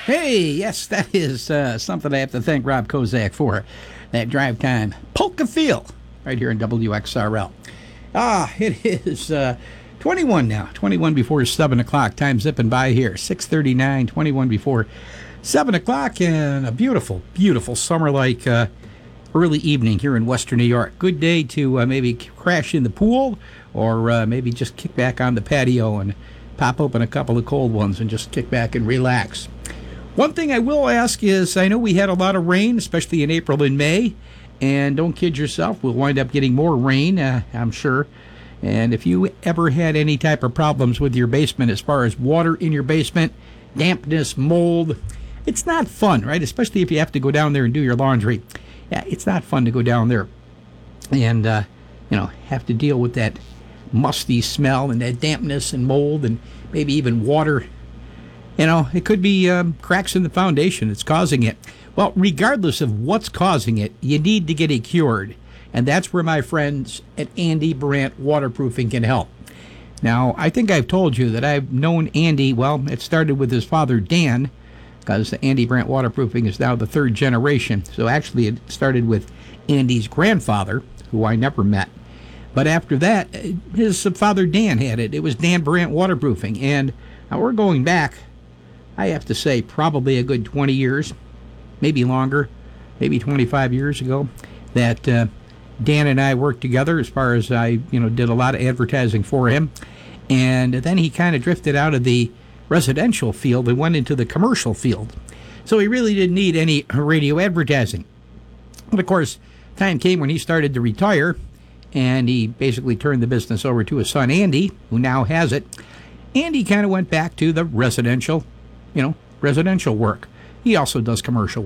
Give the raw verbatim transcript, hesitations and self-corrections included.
Hey, yes, that is uh, something I have to thank Rob Kozak for. That drive time polka feel right here in W X R L. Ah, it is uh, twenty-one now, twenty-one before seven o'clock. Time zipping by here, six thirty-nine, twenty-one before seven o'clock, and a beautiful, beautiful summer-like uh, early evening here in Western New York. Good day to uh, maybe crash in the pool or uh, maybe just kick back on the patio and pop open a couple of cold ones and just kick back and relax. One thing I will ask is, I know we had a lot of rain, especially in April and May, and don't kid yourself, we'll wind up getting more rain, uh, I'm sure. And if you ever had any type of problems with your basement as far as water in your basement, dampness, mold, it's not fun, right? Especially if you have to go down there and do your laundry. Yeah, it's not fun to go down there and, uh, you know, have to deal with that musty smell and that dampness and mold and maybe even water. You know, it could be um, cracks in the foundation that's causing it. Well, regardless of what's causing it, you need to get it cured. And that's where my friends at Andy Brandt Waterproofing can help. Now, I think I've told you that I've known Andy, well, it started with his father, Dan, because Andy Brandt Waterproofing is now the third generation. So actually, it started with Andy's grandfather, who I never met. But after that, his father, Dan, had it. It was Dan Brandt Waterproofing. And now we're going back, I have to say, probably a good twenty years, maybe longer, maybe twenty-five years ago, that uh, Dan and I worked together as far as I, you know, did a lot of advertising for him. And then he kind of drifted out of the residential field and went into the commercial field. So he really didn't need any radio advertising. But of course, time came when he started to retire, and he basically turned the business over to his son, Andy, who now has it. Andy kind of went back to the residential, you know, residential work. He also does commercial